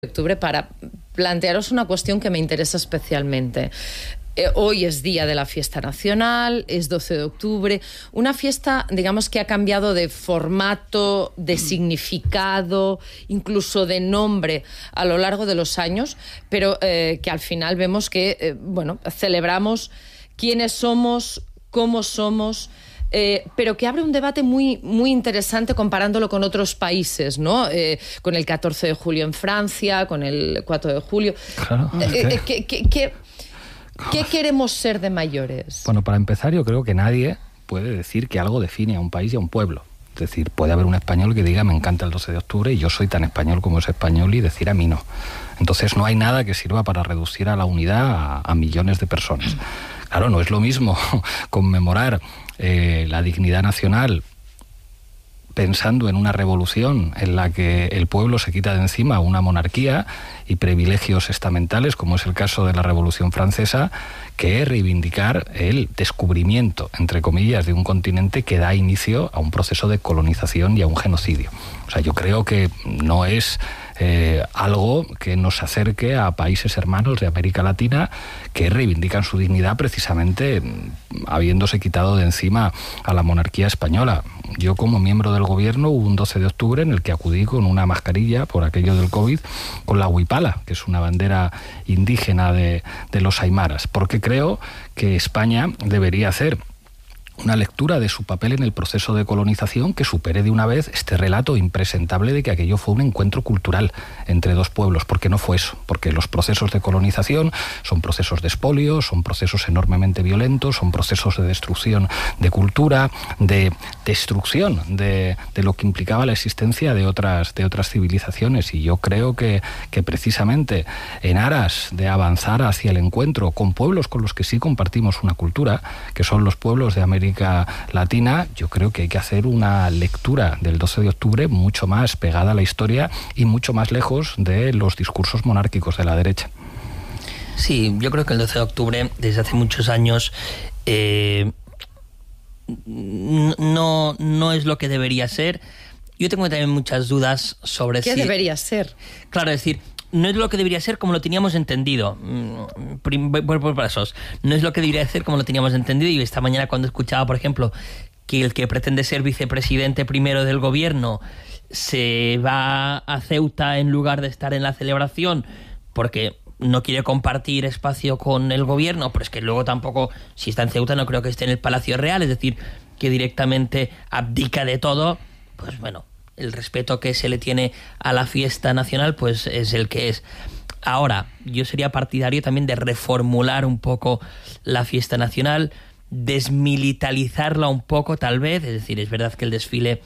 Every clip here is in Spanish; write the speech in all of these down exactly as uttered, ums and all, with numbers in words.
octubre para plantearos una cuestión que me interesa especialmente. Eh, hoy es día de la fiesta nacional, es doce de octubre, una fiesta, digamos, que ha cambiado de formato, de significado, incluso de nombre a lo largo de los años, pero eh, que al final vemos que, eh, bueno, celebramos quiénes somos, cómo somos. Eh, pero que abre un debate muy, muy interesante comparándolo con otros países, ¿no? Eh, con el catorce de julio en Francia, con el cuatro de julio. Claro. Eh, ¿qué, qué, qué, ¿Qué queremos ser de mayores? Bueno, para empezar, yo creo que nadie puede decir que algo define a un país y a un pueblo. Es decir, puede haber un español que diga me encanta el doce de octubre y yo soy tan español como es español y decir a mí no. Entonces no hay nada que sirva para reducir a la unidad a, a millones de personas. Claro, no es lo mismo conmemorar eh, la dignidad nacional pensando en una revolución en la que el pueblo se quita de encima una monarquía y privilegios estamentales, como es el caso de la Revolución Francesa, que reivindicar el descubrimiento, entre comillas, de un continente que da inicio a un proceso de colonización y a un genocidio. O sea, yo creo que no es eh, algo que nos acerque a países hermanos de América Latina que reivindican su dignidad precisamente habiéndose quitado de encima a la monarquía española. Yo, como miembro del gobierno, hubo un doce de octubre en el que acudí con una mascarilla por aquello del COVID, con la huipala, que es una bandera indígena de, de los aymaras, porque creo que España debería hacer una lectura de su papel en el proceso de colonización que supere de una vez este relato impresentable de que aquello fue un encuentro cultural entre dos pueblos, porque no fue eso, porque los procesos de colonización son procesos de expolio, son procesos enormemente violentos, son procesos de destrucción de cultura, de destrucción de, de lo que implicaba la existencia de otras, de otras civilizaciones, y yo creo que, que precisamente en aras de avanzar hacia el encuentro con pueblos con los que sí compartimos una cultura, que son los pueblos de América Latina, yo creo que hay que hacer una lectura del doce de octubre mucho más pegada a la historia y mucho más lejos de los discursos monárquicos de la derecha. Sí, yo creo que el doce de octubre, desde hace muchos años, eh, no, no es lo que debería ser. Yo tengo también muchas dudas sobre ¿Qué si... debería ser? Claro, es decir, no es lo que debería ser como lo teníamos entendido. Por, por pasos. No es lo que debería ser como lo teníamos entendido. Y esta mañana, cuando escuchaba, por ejemplo, que el que pretende ser vicepresidente primero del gobierno se va a Ceuta en lugar de estar en la celebración porque no quiere compartir espacio con el gobierno, pero es que luego tampoco, si está en Ceuta, no creo que esté en el Palacio Real, es decir, que directamente abdica de todo, pues bueno, el respeto que se le tiene a la fiesta nacional pues es el que es. Ahora, yo sería partidario también de reformular un poco la fiesta nacional, desmilitarizarla un poco tal vez, es decir, es verdad que el desfile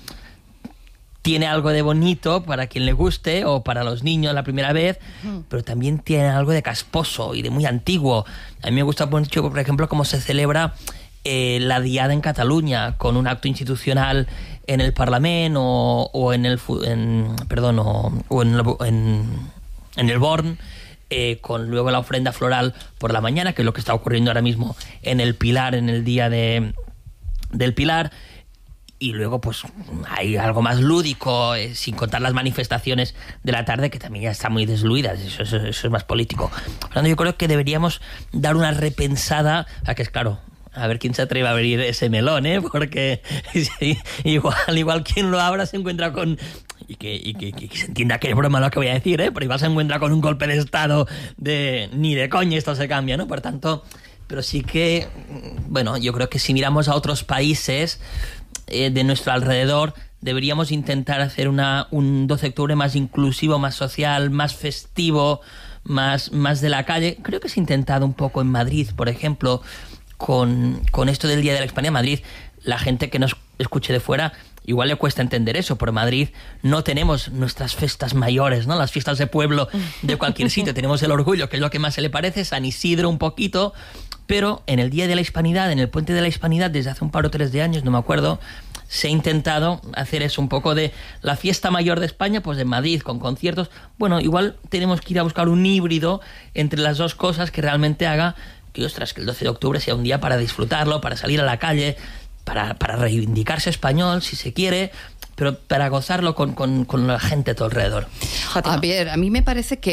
tiene algo de bonito para quien le guste o para los niños la primera vez, pero también tiene algo de casposo y de muy antiguo. A mí me gusta mucho, por ejemplo, cómo se celebra eh, la Diada en Cataluña, con un acto institucional en el Parlament o, o en el en, perdón o, o en, en, en el Born, eh, con luego la ofrenda floral por la mañana, que es lo que está ocurriendo ahora mismo en el Pilar, en el día de, del Pilar, y luego pues hay algo más lúdico, eh, sin contar las manifestaciones de la tarde, que también ya están muy desluidas, eso, eso, eso es más político. Por lo tanto, yo creo que deberíamos dar una repensada, a que es claro, a ver quién se atreve a abrir ese melón, ¿eh? Porque igual, igual quien lo abra se encuentra con... Y que, y que, que se entienda que es broma lo que voy a decir, ¿eh? Pero igual se encuentra con un golpe de Estado de... Ni de coña esto se cambia, ¿no? Por tanto, pero sí que... Bueno, yo creo que si miramos a otros países eh, de nuestro alrededor, deberíamos intentar hacer una, un doce de octubre más inclusivo, más social, más festivo, más, más de la calle. Creo que se ha intentado un poco en Madrid, por ejemplo... Con, con esto del Día de la Hispanidad, Madrid, la gente que nos escuche de fuera igual le cuesta entender eso, pero en Madrid no tenemos nuestras fiestas mayores, ¿no? Las fiestas de pueblo de cualquier sitio. Tenemos el Orgullo, que es lo que más se le parece, San Isidro un poquito, pero en el Día de la Hispanidad, en el Puente de la Hispanidad, desde hace un par o tres de años, no me acuerdo, se ha intentado hacer eso un poco de la fiesta mayor de España, pues en Madrid, con conciertos. Bueno, igual tenemos que ir a buscar un híbrido entre las dos cosas que realmente haga que, ostras, que el doce de octubre sea un día para disfrutarlo, para salir a la calle, para, para reivindicarse español, si se quiere, pero para gozarlo con, con, con la gente a tu alrededor. A ver, a mí me parece que